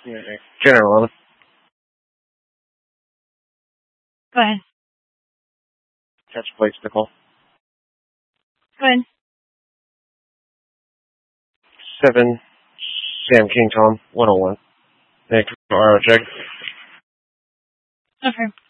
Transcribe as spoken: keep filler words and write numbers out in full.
General eleven. Go ahead. Catch plates, Nicole. Go ahead. seven, Sam King Tom, one oh one. Thank you for our check. Okay.